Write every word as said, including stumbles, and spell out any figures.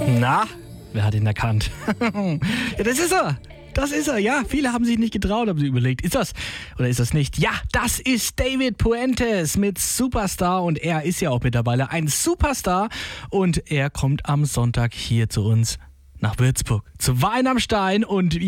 Na, wer hat ihn erkannt? Ja, das ist er. Das ist er, ja. Viele haben sich nicht getraut, haben sie überlegt, ist das oder ist das nicht? Ja, das ist David Puentes mit Superstar und er ist ja auch mittlerweile ein Superstar und er kommt am Sonntag hier zu uns nach Würzburg, zu Wein am Stein und